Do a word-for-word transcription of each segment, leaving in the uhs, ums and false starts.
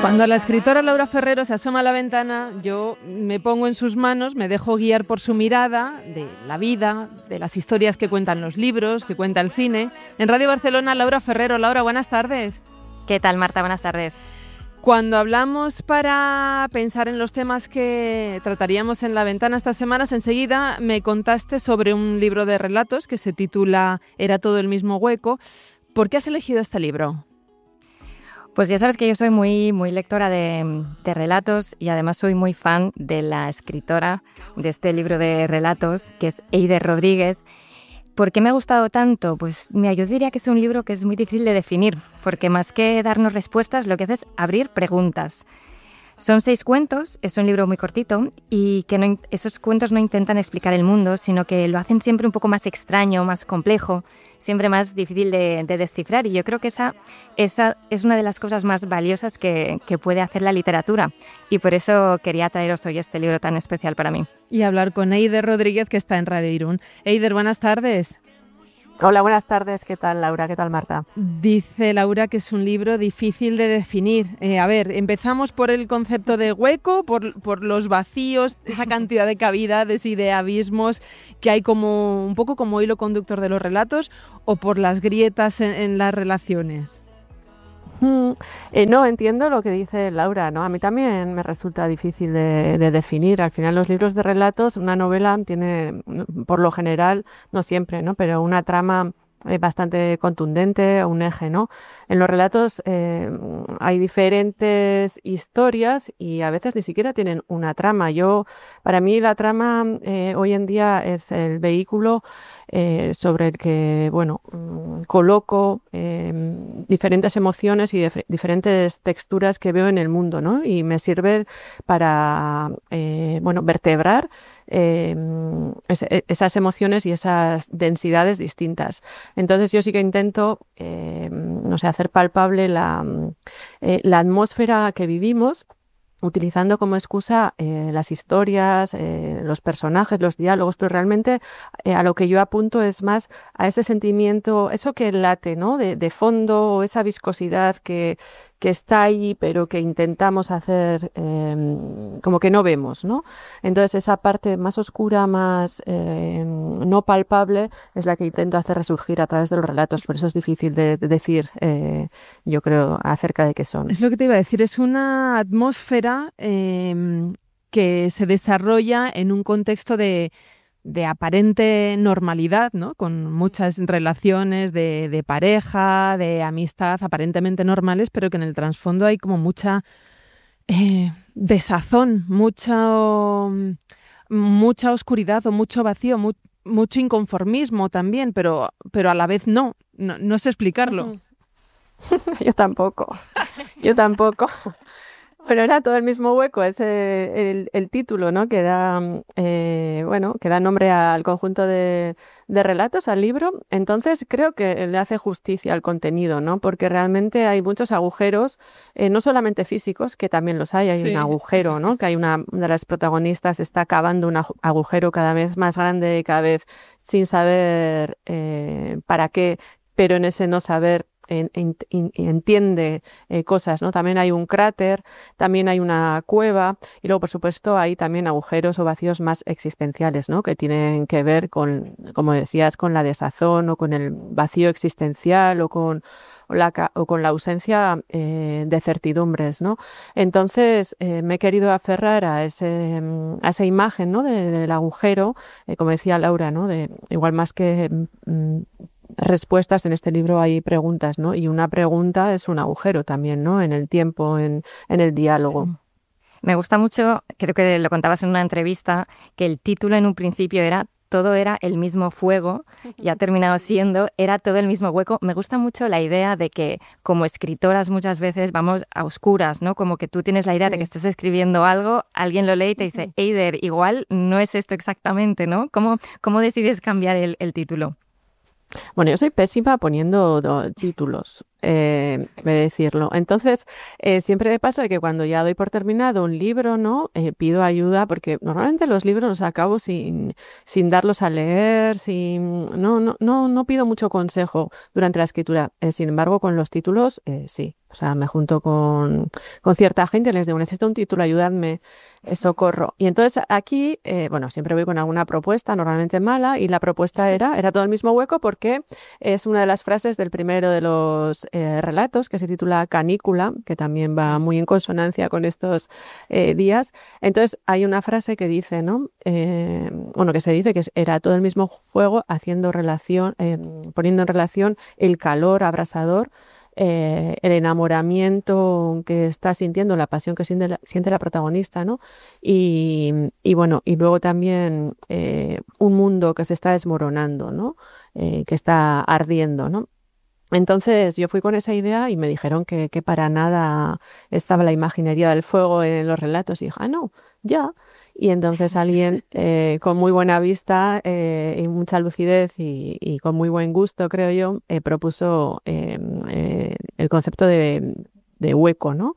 Cuando la escritora Laura Ferrero se asoma a la ventana, yo me pongo en sus manos, me dejo guiar por su mirada de la vida, de las historias que cuentan los libros, que cuenta el cine. En Radio Barcelona, Laura Ferrero. Laura, buenas tardes. ¿Qué tal, Marta? Buenas tardes. Cuando hablamos para pensar en los temas que trataríamos en la ventana estas semanas, enseguida me contaste sobre un libro de relatos que se titula Era todo el mismo hueco. ¿Por qué has elegido este libro? Pues ya sabes que yo soy muy, muy lectora de, de relatos y además soy muy fan de la escritora de este libro de relatos, que es Eider Rodríguez. ¿Por qué me ha gustado tanto? Pues mira, yo diría que es un libro que es muy difícil de definir, porque más que darnos respuestas, lo que hace es abrir preguntas. Son seis cuentos, es un libro muy cortito y que no, esos cuentos no intentan explicar el mundo, sino que lo hacen siempre un poco más extraño, más complejo, siempre más difícil de, de descifrar. Y yo creo que esa, esa es una de las cosas más valiosas que, que puede hacer la literatura. Y por eso quería traeros hoy este libro tan especial para mí. Y hablar con Eider Rodríguez, que está en Radio Irún. Eider, buenas tardes. Hola, buenas tardes. ¿Qué tal, Laura? ¿Qué tal, Marta? Dice Laura que es un libro difícil de definir. Eh, a ver, empezamos por el concepto de hueco, por, por los vacíos, esa cantidad de cavidades y de abismos que hay como un poco como hilo conductor de los relatos, o por las grietas en, en las relaciones. Mm, eh, no, entiendo lo que dice Laura, ¿no? A mí también me resulta difícil de, de definir. Al final, los libros de relatos, una novela tiene, por lo general, no siempre, ¿no? Pero una trama eh, bastante contundente, un eje, ¿no? En los relatos eh, hay diferentes historias y a veces ni siquiera tienen una trama. Yo, para mí, la trama eh, hoy en día es el vehículo Eh, sobre el que, bueno, mmm, coloco eh, diferentes emociones y dif- diferentes texturas que veo en el mundo, ¿no? Y me sirve para, eh, bueno, vertebrar eh, es, esas emociones y esas densidades distintas. Entonces yo sí que intento, eh, no sé, hacer palpable la, eh, la atmósfera que vivimos, utilizando como excusa eh, las historias, eh, los personajes, los diálogos, pero realmente eh, a lo que yo apunto es más a ese sentimiento, eso que late, ¿no? De, de fondo, esa viscosidad que, que está ahí, pero que intentamos hacer eh, como que no vemos, ¿no? Entonces esa parte más oscura, más eh, no palpable, es la que intento hacer resurgir a través de los relatos. Por eso es difícil de, de decir, eh, yo creo, acerca de qué son. Es lo que te iba a decir, es una atmósfera eh, que se desarrolla en un contexto de, de aparente normalidad, ¿no? Con muchas relaciones de, de pareja, de amistad aparentemente normales, pero que en el trasfondo hay como mucha eh, desazón, mucha, mucha oscuridad o mucho vacío, mu- mucho inconformismo también, pero, pero a la vez no, no, no sé explicarlo. Uh-huh. Yo tampoco, yo tampoco. Bueno, era todo el mismo hueco, es el, el título, ¿no? Que da, eh, bueno, que da nombre al conjunto de, de relatos, al libro. Entonces creo que le hace justicia al contenido, ¿no? Porque realmente hay muchos agujeros, eh, no solamente físicos, que también los hay, hay sí. un agujero, ¿no? Que hay una, una de las protagonistas está cavando un agujero cada vez más grande, cada vez sin saber eh, para qué, pero en ese no saber En, en, en, entiende eh, cosas, ¿no? También hay un cráter, también hay una cueva y luego, por supuesto, hay también agujeros o vacíos más existenciales, ¿no? Que tienen que ver con, como decías, con la desazón o con el vacío existencial o con o, la, o con la ausencia eh, de certidumbres, ¿no? Entonces eh, me he querido aferrar a, ese, a esa imagen, ¿no? De, del agujero, eh, como decía Laura, ¿no? De, igual más que mm, respuestas, en este libro hay preguntas, ¿no? Y una pregunta es un agujero también, ¿no? En el tiempo, en, en el diálogo. Sí. Me gusta mucho, creo que lo contabas en una entrevista, que el título en un principio era Todo era el mismo fuego y ha terminado siendo Era todo el mismo hueco. Me gusta mucho la idea de que como escritoras muchas veces vamos a oscuras, ¿no? Como que tú tienes la idea sí. de que estás escribiendo algo, alguien lo lee y te dice, Eider, igual no es esto exactamente, ¿no? ¿Cómo, cómo decides cambiar el, el título? Bueno, yo soy pésima poniendo do, títulos. eh, decirlo. Entonces, eh, siempre me pasa que cuando ya doy por terminado un libro, ¿no? Eh, pido ayuda, porque normalmente los libros los acabo sin, sin darlos a leer, sin, no, no, no, no pido mucho consejo durante la escritura. Eh, sin embargo, con los títulos, eh, sí. O sea, me junto con, con cierta gente y les digo, necesito un título, ayudadme, eh, socorro. Y entonces aquí, eh, bueno, siempre voy con alguna propuesta, normalmente mala, y la propuesta era, era todo el mismo hueco porque es una de las frases del primero de los eh, relatos, que se titula Canícula, que también va muy en consonancia con estos eh, días. Entonces hay una frase que dice, ¿no? Eh, bueno, que se dice que era todo el mismo fuego haciendo relación, eh, poniendo en relación el calor abrasador, Eh, el enamoramiento que está sintiendo, la pasión que siente la, siente la protagonista, ¿no? Y, y bueno, y luego también eh, un mundo que se está desmoronando, ¿no? Eh, que está ardiendo, ¿no? Entonces yo fui con esa idea y me dijeron que, que para nada estaba la imaginería del fuego en los relatos y dije, ah, no, ya. Y entonces alguien eh, con muy buena vista eh, y mucha lucidez y, y con muy buen gusto, creo yo, eh, propuso eh, eh, el concepto de, de hueco, ¿no?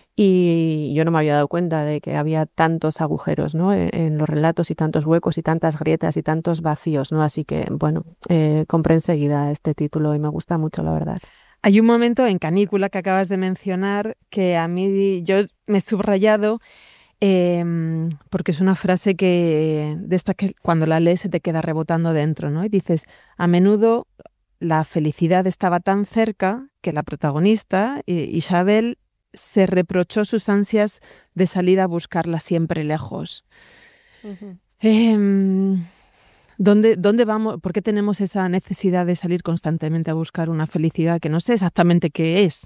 Y yo no me había dado cuenta de que había tantos agujeros, ¿no? en, en los relatos y tantos huecos y tantas grietas y tantos vacíos, ¿no? Así que, bueno, eh, compré enseguida este título y me gusta mucho, la verdad. Hay un momento en Canícula que acabas de mencionar que a mí, yo me he subrayado eh, porque es una frase que de esta que cuando la lees se te queda rebotando dentro, ¿no? Y dices, a menudo la felicidad estaba tan cerca que la protagonista, Isabel, se reprochó sus ansias de salir a buscarla siempre lejos. Uh-huh. Eh, ¿dónde, ¿Dónde vamos? ¿Por qué tenemos esa necesidad de salir constantemente a buscar una felicidad que no sé exactamente qué es?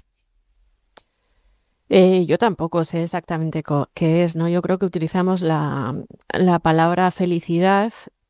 Eh, yo tampoco sé exactamente co- qué es, ¿no? Yo creo que utilizamos la, la palabra felicidad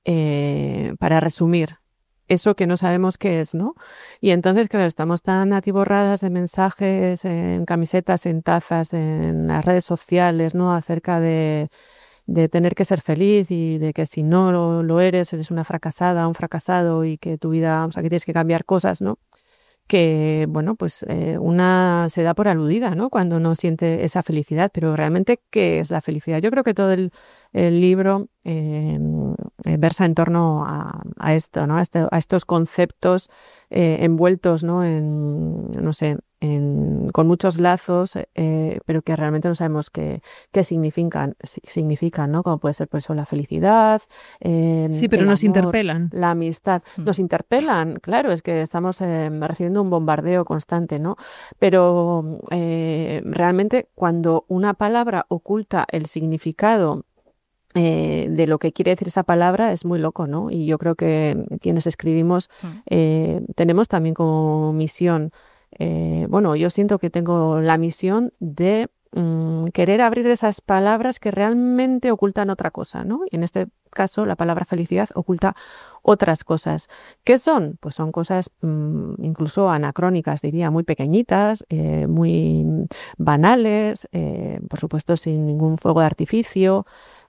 eh, para resumir eso que no sabemos qué es, ¿no? Y entonces, claro, estamos tan atiborradas de mensajes en camisetas, en tazas, en las redes sociales, ¿no? Acerca de, de tener que ser feliz y de que si no lo, lo eres, eres una fracasada, un fracasado y que tu vida, o sea, que tienes que cambiar cosas, ¿no? Que, bueno, pues eh, una se da por aludida, ¿no? Cuando no siente esa felicidad, pero realmente, ¿qué es la felicidad? Yo creo que todo el, el libro eh, versa en torno a, a esto, ¿no? A, este, a estos conceptos eh, envueltos, ¿no? En, no sé, en, con muchos lazos, eh, pero que realmente no sabemos qué, qué significan, significan, ¿no? Como puede ser, por eso, la felicidad. Eh, sí, pero nos amor, interpelan. La amistad. Mm. Nos interpelan, claro, es que estamos eh, recibiendo un bombardeo constante, ¿no? Pero eh, realmente cuando una palabra oculta el significado Eh, de lo que quiere decir esa palabra es muy loco, ¿no? Y yo creo que quienes escribimos eh, tenemos también como misión, eh, bueno, yo siento que tengo la misión de mm, querer abrir esas palabras que realmente ocultan otra cosa, ¿no? Y en este caso la palabra felicidad oculta otras cosas. ¿Qué son? Pues son cosas mmm, incluso anacrónicas, diría, muy pequeñitas, eh, muy banales, eh, por supuesto sin ningún fuego de artificio.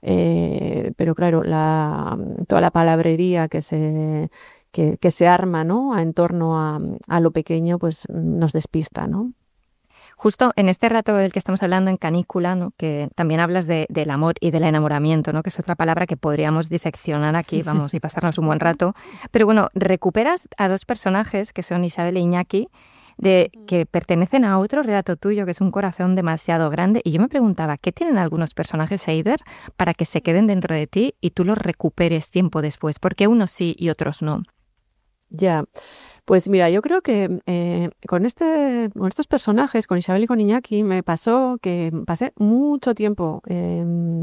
Eh, pero claro, la, toda la palabrería que se, que, que se arma, ¿no? en torno a, a lo pequeño, pues nos despista, ¿no? Justo en este rato del que estamos hablando, en Canícula, ¿no? Que también hablas de, del amor y del enamoramiento, ¿no? Que es otra palabra que podríamos diseccionar aquí, vamos, y pasarnos un buen rato. Pero bueno, recuperas a dos personajes que son Isabel e Iñaki, de que pertenecen a otro relato tuyo, que es Un corazón demasiado grande. Y yo me preguntaba, ¿qué tienen algunos personajes, Eider, para que se queden dentro de ti y tú los recuperes tiempo después? ¿Por qué unos sí y otros no? Ya, pues mira, yo creo que eh, con, este, con estos personajes, con Isabel y con Iñaki, me pasó que pasé mucho tiempo eh,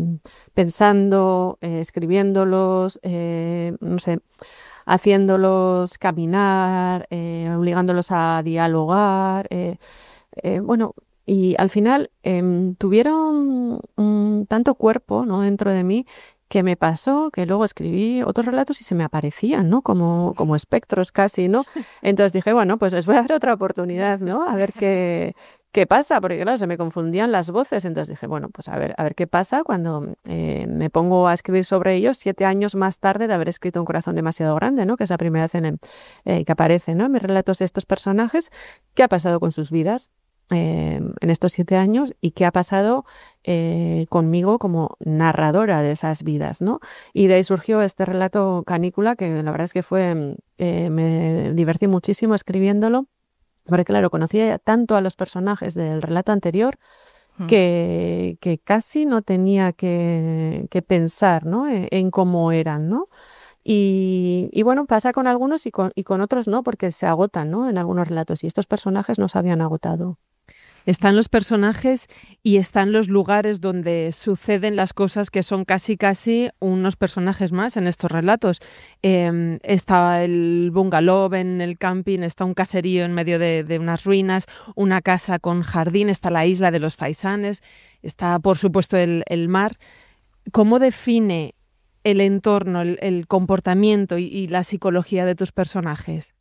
pensando, eh, escribiéndolos, eh, no sé, haciéndolos caminar, eh, obligándolos a dialogar, eh, eh, bueno, y al final eh, tuvieron un tanto cuerpo, ¿no? dentro de mí, que me pasó que luego escribí otros relatos y se me aparecían, ¿no? Como, como espectros casi, ¿no? Entonces dije, bueno, pues les voy a dar otra oportunidad, ¿no? A ver qué, ¿qué pasa? Porque claro, se me confundían las voces. Entonces dije, bueno, pues a ver, a ver qué pasa cuando eh, me pongo a escribir sobre ellos siete años más tarde de haber escrito Un corazón demasiado grande, ¿no? Que es la primera vez en el- eh, que aparece, ¿no? En mis relatos de estos personajes. ¿Qué ha pasado con sus vidas eh, en estos siete años y qué ha pasado eh, conmigo como narradora de esas vidas, ¿no? Y de ahí surgió este relato Canícula, que la verdad es que fue, mm, eh, me divertí muchísimo escribiéndolo, porque claro, conocía ya tanto a los personajes del relato anterior Mm. que, que casi no tenía que, que pensar, ¿no? en, en cómo eran, ¿no? Y, y bueno, pasa con algunos y con, y con otros no, porque se agotan, ¿no? En algunos relatos y estos personajes no se habían agotado. Están los personajes y están los lugares donde suceden las cosas que son casi casi unos personajes más en estos relatos. Eh, está el bungalow en el camping, está un caserío en medio de, de unas ruinas, una casa con jardín, está la isla de los faisanes, está por supuesto el, el mar. ¿Cómo define el entorno, el, el comportamiento y, y la psicología de tus personajes?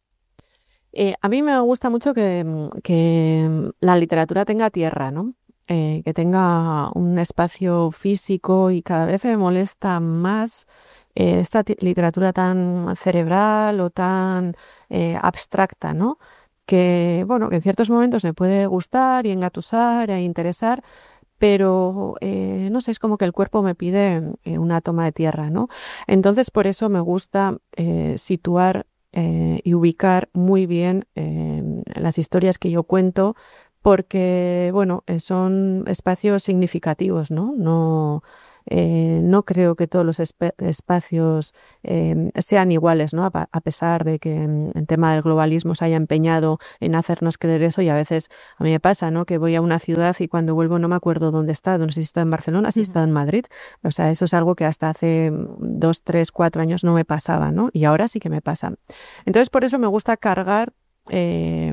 Eh, a mí me gusta mucho que, mm, que mm, la literatura tenga tierra, ¿no? Eh, que tenga un espacio físico y cada vez me molesta más eh, esta ti- literatura tan cerebral o tan eh, abstracta, ¿no? Que, bueno, que en ciertos momentos me puede gustar y engatusar e interesar, pero eh, no sé, es como que el cuerpo me pide eh, una toma de tierra, ¿no? Entonces, por eso me gusta eh, situar eh, y ubicar muy bien eh, las historias que yo cuento, porque, bueno, eh, son espacios significativos, ¿no? No, eh, no creo que todos los espe- espacios eh, sean iguales, ¿no? A, pa- a pesar de que en el tema del globalismo se haya empeñado en hacernos creer eso y a veces a mí me pasa, ¿no? Que voy a una ciudad y cuando vuelvo no me acuerdo dónde he estado, no sé si he estado en Barcelona, si he Ujú. estado en Madrid. O sea, eso es algo que hasta hace mm, dos, tres, cuatro años no me pasaba, ¿no? Y ahora sí que me pasa. Entonces, por eso me gusta cargar eh,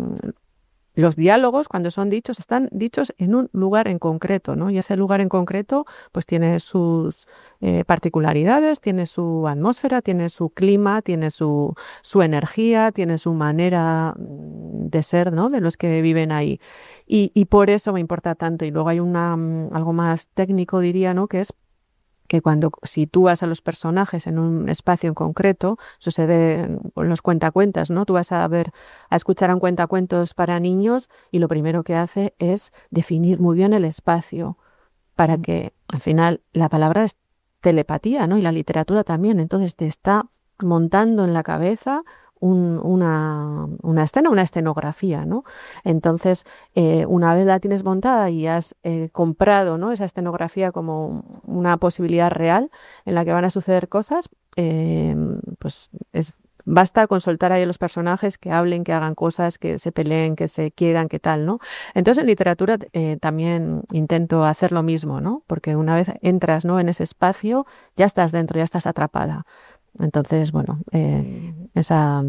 los diálogos, cuando son dichos, están dichos en un lugar en concreto, ¿no? Y ese lugar en concreto, pues tiene sus eh, particularidades, tiene su atmósfera, tiene su clima, tiene su, su energía, tiene su manera mm, de ser, ¿no? De los que viven ahí. Y, y por eso me importa tanto. Y luego hay una, mm, algo más técnico, diría, ¿no? Que es que cuando sitúas a los personajes en un espacio en concreto, sucede con los cuentacuentas, ¿no? Tú vas a ver, a escuchar a un cuentacuentos para niños y lo primero que hace es definir muy bien el espacio para Mm. que al final la palabra es telepatía, ¿no? Y la literatura también. Entonces te está montando en la cabeza un- una, una escena, una escenografía, ¿no? Entonces, eh, una vez la tienes montada y has eh, comprado, ¿no? Esa escenografía como una posibilidad real en la que van a suceder cosas, eh, pues es, basta con soltar ahí a los personajes que hablen, que hagan cosas, que se peleen, que se quieran, que tal, ¿no? Entonces en literatura eh, también intento hacer lo mismo, ¿no? Porque una vez entras, ¿no? en ese espacio, ya estás dentro, ya estás atrapada. Entonces, bueno, eh, esa,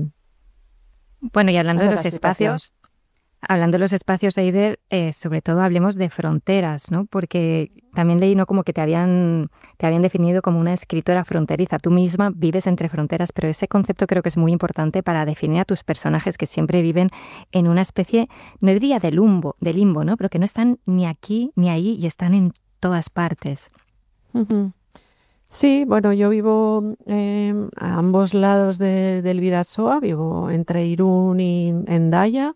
Bueno, y hablando esa de es la los explicación. espacios, hablando de los espacios, Eider, eh, sobre todo hablemos de fronteras, ¿no? Porque también leí, ¿no? Como que te habían, te habían definido como una escritora fronteriza. Tú misma vives entre fronteras, pero ese concepto creo que es muy importante para definir a tus personajes que siempre viven en una especie, no diría de limbo, de limbo, ¿no? Pero que no están ni aquí ni ahí y están en todas partes. Ujú. Sí, bueno, yo vivo eh, a ambos lados de- del Bidasoa, vivo entre Irún y Hendaya.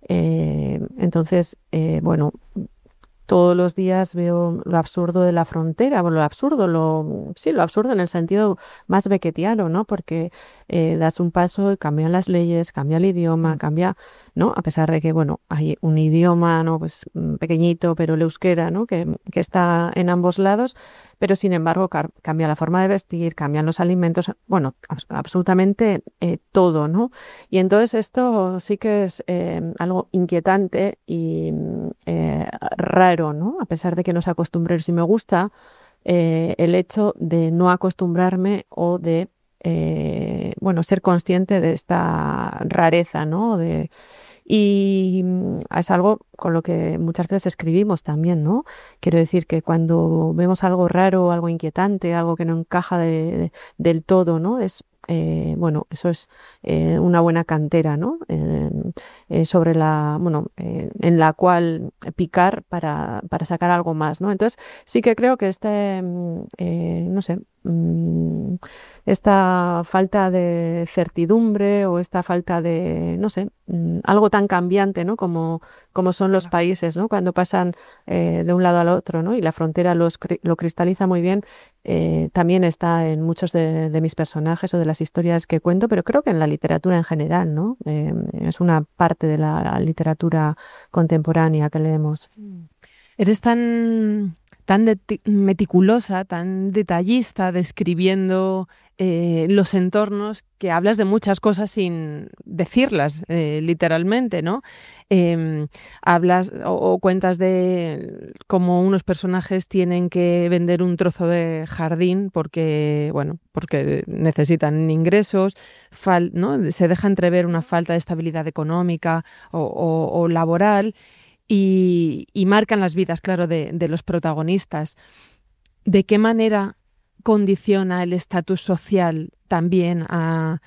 Eh, entonces, eh, bueno, todos los días veo lo absurdo de la frontera, bueno, lo absurdo, lo, sí, lo absurdo en el sentido más beckettiano, ¿no? Porque eh, das un paso y cambian las leyes, cambia el idioma, Mm. cambia, ¿no? A pesar de que, bueno, hay un idioma, ¿no? Pues mm, pequeñito, pero el euskera, ¿no? Que, que está en ambos lados, pero sin embargo car- cambia la forma de vestir, cambian los alimentos, bueno, abs- absolutamente eh, todo, ¿no? Y entonces esto sí que es eh, algo inquietante y mm, eh, raro, ¿no? A pesar de que nos acostumbremos y me gusta eh, el hecho de no acostumbrarme o de, eh, bueno, ser consciente de esta rareza, ¿no? De, Y mm, es algo con lo que muchas veces escribimos también, ¿no? Quiero decir que cuando vemos algo raro, algo inquietante, algo que no encaja de- de- del todo, ¿no? Es, eh, bueno, eso es eh, una buena cantera, ¿no? Eh, eh, sobre la, bueno, eh, en la cual picar para, para sacar algo más, ¿no? Entonces, sí que creo que este, mm, eh, no sé, mm, esta falta de certidumbre o esta falta de, no sé, mm, algo tan cambiante, ¿no? Como, como son los países, ¿no? Cuando pasan eh, de un lado al otro, ¿no? Y la frontera los, cri- lo cristaliza muy bien. Eh, también está en muchos de, de mis personajes o de las historias que cuento, pero creo que en la literatura en general, ¿no? Eh, es una parte de la literatura contemporánea que leemos. Mm. Eres tan, tan deti- meticulosa, tan detallista, describiendo eh, los entornos, que hablas de muchas cosas sin decirlas, eh, literalmente, ¿no? Em, hablas o, o cuentas de cómo unos personajes tienen que vender un trozo de jardín porque, bueno, porque necesitan ingresos, fal- ¿no? Se deja entrever una falta de estabilidad económica o, o- o laboral y, y marcan las vidas, claro, de, de los protagonistas. ¿De qué manera condiciona el estatus social también a,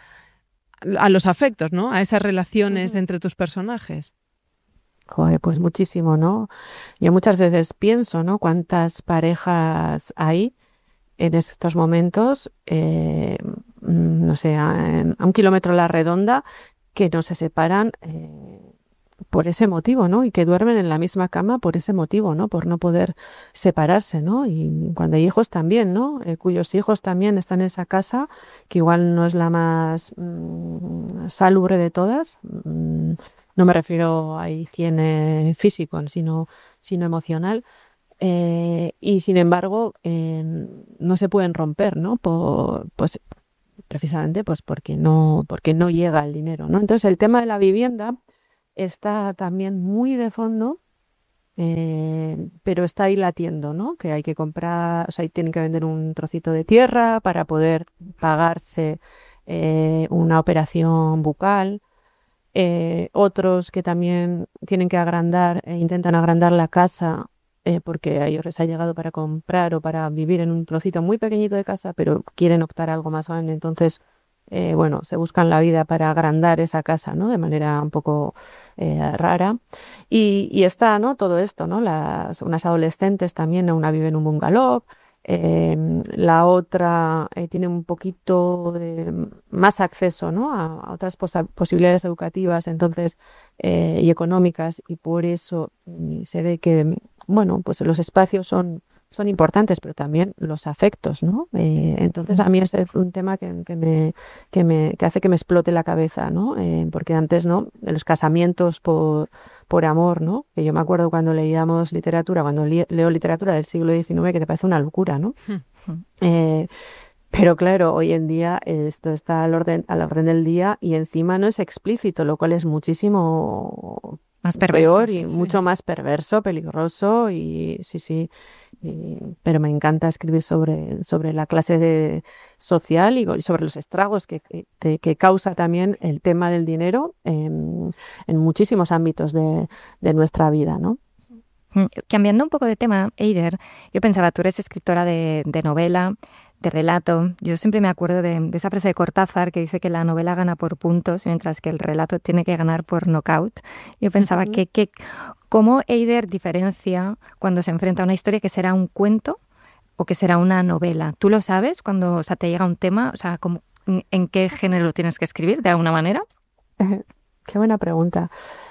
a los afectos, ¿no? A esas relaciones Ujú. entre tus personajes? Joder, pues muchísimo, ¿no? Yo muchas veces pienso, ¿no? Cuántas parejas hay en estos momentos, eh, mm, no sé, a, a un kilómetro a la redonda, que no se separan eh, por ese motivo, ¿no? Y que duermen en la misma cama por ese motivo, ¿no? Por no poder separarse, ¿no? Y cuando hay hijos también, ¿no? Eh, cuyos hijos también están en esa casa, que igual no es la más mm, salubre de todas. Mm, no me refiero a higiene físico, sino, sino emocional. Eh, y sin embargo, eh, no se pueden romper, ¿no? Por, pues precisamente pues porque no, porque no llega el dinero, ¿no? Entonces el tema de la vivienda está también muy de fondo, eh, pero está ahí latiendo, ¿no? Que hay que comprar, o sea, tienen que vender un trocito de tierra para poder pagarse eh, una operación bucal. Eh, otros que también tienen que agrandar, e intentan agrandar la casa eh, porque a ellos les ha llegado para comprar o para vivir en un trocito muy pequeñito de casa, pero quieren optar a algo más grande. Entonces, eh, bueno, se buscan la vida para agrandar esa casa, ¿no? De manera un poco eh, rara. Y, y está, ¿no? Todo esto, ¿no? Las, unas adolescentes también, una vive en un bungalow. Em, la otra eh, tiene un poquito de más acceso, ¿no? a, a otras posa- posibilidades educativas, entonces, eh, y económicas, y por eso mm, se ve que, bueno, pues los espacios son, son importantes, pero también los afectos, ¿no? Eh, entonces, a mí este es un tema que, que me, que me, que hace que me explote la cabeza, ¿no? Eh, porque antes, ¿no? Los casamientos por por amor, ¿no? Que yo me acuerdo cuando leíamos literatura, cuando li- leo literatura del siglo diecinueve, que te parece una locura, ¿no? Eh, pero claro, hoy en día esto está al orden, a la orden del día y encima no es explícito, lo cual es muchísimo Más perverso. peor y mucho más perverso, peligroso y sí, sí. y- pero me encanta escribir sobre, sobre la clase de social y, go- y sobre los estragos que, que, te- que causa también el tema del dinero en, en muchísimos ámbitos de, de nuestra vida, ¿no? Mm, Cambiando un poco de tema, Eider, yo pensaba, tú eres escritora de, de novela, de relato. Yo siempre me acuerdo de, de esa frase de Cortázar que dice que la novela gana por puntos, mientras que el relato tiene que ganar por knockout. Yo pensaba Ujú. que, que cómo Eider diferencia cuando se enfrenta a una historia que será un cuento o que será una novela. ¿Tú lo sabes cuando, o sea, te llega un tema? O sea, ¿cómo- en, en qué género lo tienes que escribir de alguna manera? Qué buena pregunta.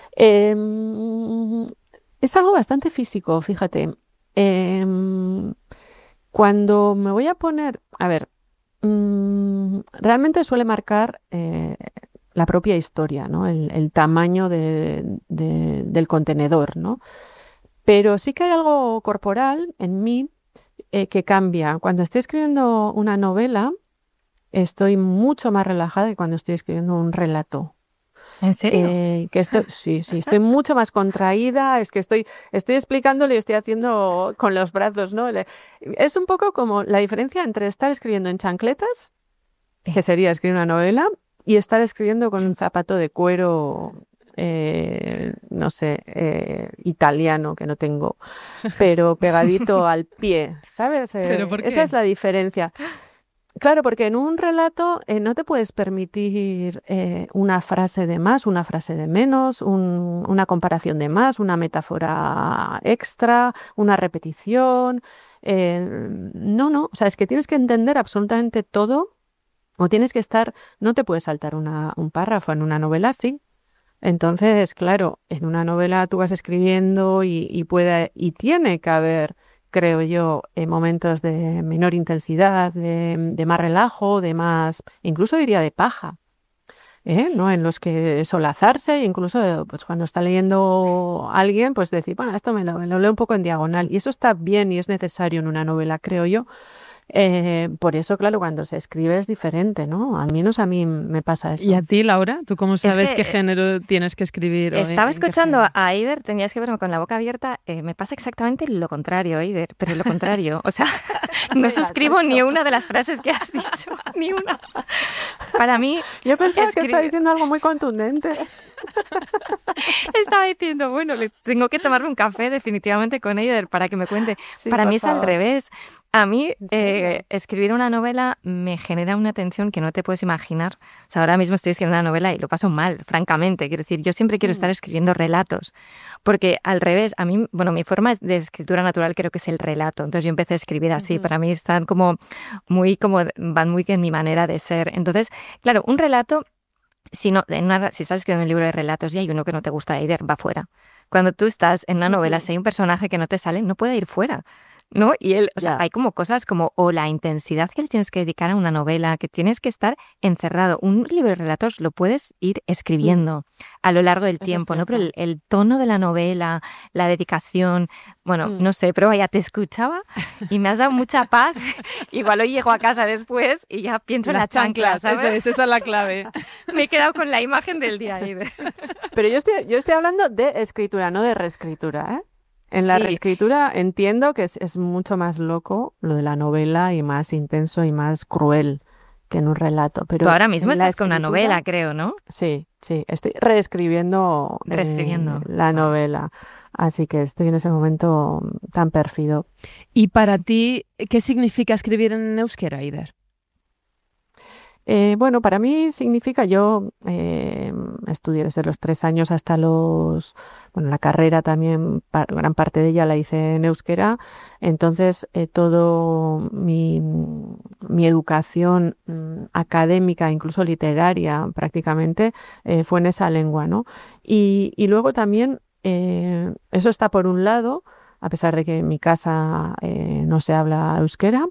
Em, es algo bastante físico, fíjate. Em, Cuando me voy a poner, a ver, mm, realmente suele marcar eh, la propia historia, ¿no? El, el tamaño de- de- del contenedor, ¿no? Pero sí que hay algo corporal en mí eh, que cambia. Cuando estoy escribiendo una novela, estoy mucho más relajada que cuando estoy escribiendo un relato. ¿En serio? Eh, que estoy, sí, sí, estoy mucho más contraída, es que estoy, estoy explicándole y estoy haciendo con los brazos, ¿no? Le- Es un poco como la diferencia entre estar escribiendo en chancletas, que sería escribir una novela, y estar escribiendo con un zapato de cuero eh, no sé, eh, italiano, que no tengo, pero pegadito al pie, ¿sabes? Eh, ¿Pero por qué? Esa es la diferencia. Claro, porque en un relato eh, no te puedes permitir eh, una frase de más, una frase de menos, un- una comparación de más, una metáfora extra, una repetición. eh, no, no, o sea, es que tienes que entender absolutamente todo o tienes que estar, no te puedes saltar una, un párrafo en una novela, sí. Entonces, claro, en una novela tú vas escribiendo y, y puede y tiene que haber, creo yo, eh, momentos de menor intensidad, de, de más relajo, de más, incluso diría de paja, ¿eh? ¿No? En los que solazarse, e incluso eh, pues cuando está leyendo alguien, pues decir, bueno, esto me lo, me lo leo un poco en diagonal. Y eso está bien y es necesario en una novela, creo yo. Eh, por eso, claro, cuando se escribe es diferente, ¿no? Al menos a mí me pasa ¿Y a eso. ti, Laura? ¿Tú cómo Es sabes que qué eh, género tienes que escribir o en, estaba en qué escuchando género? a Eider, tenías que verme con la boca abierta. eh, me pasa exactamente lo contrario, Eider, pero lo contrario. O sea, no Me digas suscribo ni eso. una de las frases que has dicho, ni una. Para mí, Yo pensaba que estaba escribir... diciendo algo muy contundente. Estaba diciendo, bueno, le tengo que tomarme un café definitivamente con Eider para que me cuente. Sí, Para por mí es al favor. revés. A mí ¿En eh, serio? escribir una novela me genera una tensión que no te puedes imaginar. O sea, ahora mismo estoy escribiendo una novela y lo paso mal, francamente. Quiero decir, yo siempre quiero estar Mm, escribiendo relatos, porque al revés, a mí, bueno, mi forma de escritura natural creo que es el relato. Entonces yo empecé a escribir así. ujú, Para mí están como muy, como van muy en mi manera de ser. Entonces, claro, un relato si, no, en una- si estás escribiendo un libro de relatos y hay uno que no te gusta, Eider, va fuera. Cuando tú estás en una novela, ujú. si hay un personaje que no te sale, no puede ir fuera, ¿no? Y él, o sea, Ya, hay como cosas como, o la intensidad que le tienes que dedicar a una novela, que tienes que estar encerrado. Un libro de relatos lo puedes ir mm, escribiendo a lo largo del eso es tiempo, ¿no? Pero cierto. el, el tono de la novela, la dedicación, bueno, Mm. no sé, pero vaya, te escuchaba y me has dado mucha paz. Igual hoy llego a casa después y ya pienso en la Las chancla, chanclas, eso ¿sabes? es, esa es la clave. Me he quedado con la imagen del día, Eider. Pero yo estoy, yo estoy hablando de escritura, no de reescritura, ¿eh? En la Sí, reescritura entiendo que es, es mucho más loco lo de la novela y más intenso y más cruel que en un relato, tú pero ahora mismo en la estás con una novela, escritura, creo, ¿no? sí, sí, estoy reescribiendo eh, Reescribiendo. la Wow. novela, así que estoy en ese momento tan pérfido. Y para ti, ¿qué significa escribir en euskera, Eider? Eh, bueno, para mí significa, yo eh, estudié desde los tres años hasta los, bueno, la carrera también, pa- gran parte de ella la hice en euskera, entonces eh, todo mi, mi educación mm, académica, incluso literaria prácticamente, eh, fue en esa lengua, ¿no? Y, y luego también, eh, eso está por un lado, a pesar de que en mi casa eh, no se habla euskera.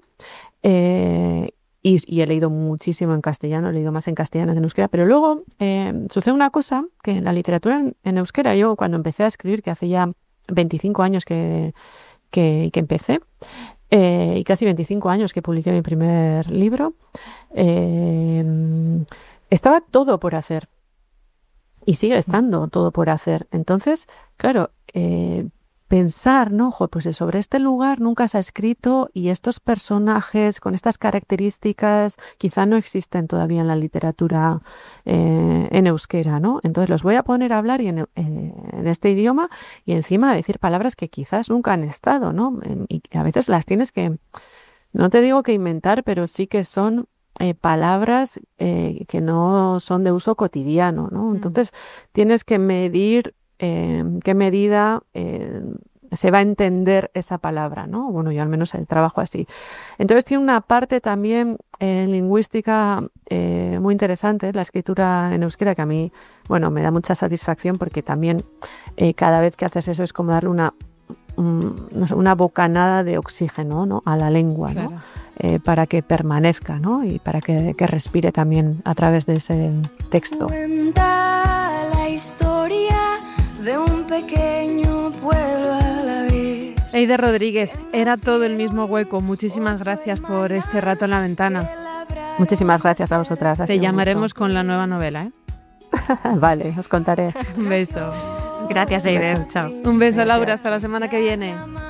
Eh, y, y he leído muchísimo en castellano, he leído más en castellano que en euskera, pero luego eh, sucede una cosa que en la literatura en, en euskera, yo cuando empecé a escribir, que hace ya veinticinco años que, que, que empecé, eh, y casi veinticinco años que publiqué mi primer libro, eh, estaba todo por hacer y sigue estando todo por hacer. Entonces, claro, eh, pensar, ¿no? Jo, pues sobre este lugar nunca se ha escrito y estos personajes con estas características quizá no existen todavía en la literatura eh, en euskera, ¿no? Entonces los voy a poner a hablar y en, eh, en este idioma y encima decir palabras que quizás nunca han estado, ¿no? En- Y que a veces las tienes que, no te digo que inventar, pero sí que son eh, palabras eh, que no son de uso cotidiano, ¿no? Mm. Entonces tienes que medir eh, qué medida eh, se va a entender esa palabra, ¿no? Bueno, yo al menos el trabajo así. Entonces tiene una parte también eh, lingüística eh, muy interesante, la escritura en euskera, que a mí, bueno, me da mucha satisfacción porque también eh, cada vez que haces eso es como darle una un- no sé, una bocanada de oxígeno, ¿no? A la lengua, ¿no? Claro. Eh, para que permanezca, ¿no? Y para que, que respire también a través de ese texto. Cuenta la historia de un pequeño pueblo a la vez. Eider Rodríguez, era todo el mismo hueco. Muchísimas gracias por este rato en la ventana. Muchísimas gracias a vosotras. ha Te sido un llamaremos con la nueva novela, ¿eh? gusto. Vale, os contaré. Un beso. Gracias, Eider. Besos. Chao. Un beso, Gracias. Laura. Hasta la semana que viene.